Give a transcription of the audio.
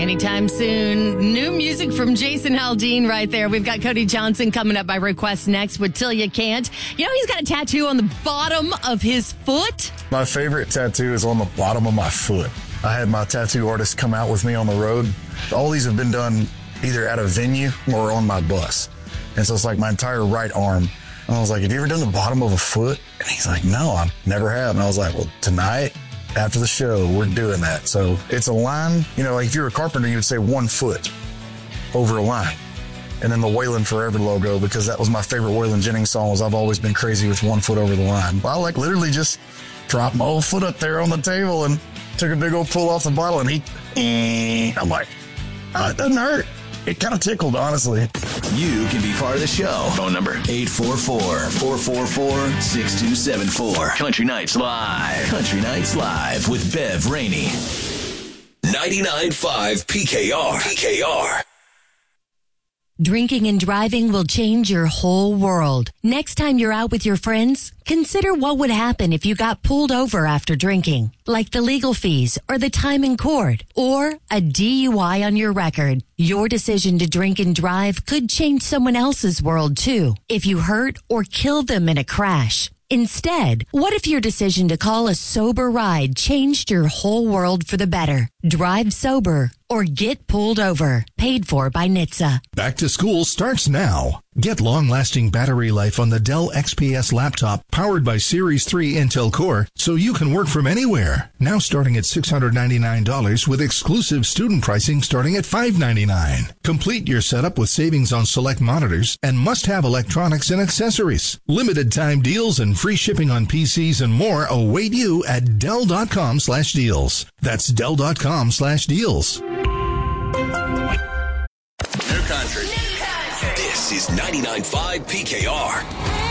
Anytime soon. New music from Jason Aldean right there. We've got Cody Johnson coming up by request next with Till You Can't. You know, he's got a tattoo on the bottom of his foot. My favorite tattoo is on the bottom of my foot. I had my tattoo artist come out with me on the road. All these have been done either at a venue or on my bus. And so it's like my entire right arm. And I was like, have you ever done the bottom of a foot? And he's like, no, I never have. And I was like, well, tonight, after the show, we're doing that. So it's a line, you know, like if you're a carpenter, you would say 1 foot over a line. And then the Waylon Forever logo, because that was my favorite Waylon Jennings song, was I've always been crazy with 1 foot over the line. I like literally just dropped my whole foot up there on the table and took a big old pull off the bottle, and I'm like, oh, it doesn't hurt. It kind of tickled, honestly. You can be part of the show. Phone number 844-444-6274. Country Nights Live. Country Nights Live with Bev Rainey. 99.5 PKR. Drinking and driving will change your whole world. Next time you're out with your friends, consider what would happen if you got pulled over after drinking, like the legal fees or the time in court or a DUI on your record. Your decision to drink and drive could change someone else's world too, if you hurt or kill them in a crash. Instead, what if your decision to call a sober ride changed your whole world for the better? Drive sober or get pulled over. Paid for by NHTSA. Back to school starts now. Get long-lasting battery life on the Dell XPS laptop powered by Series 3 Intel Core so you can work from anywhere. Now starting at $699 with exclusive student pricing starting at $599. Complete your setup with savings on select monitors and must-have electronics and accessories. Limited time deals and free shipping on PCs and more await you at Dell.com/deals. That's Dell.com/deals. New country. This is 99.5 PKR.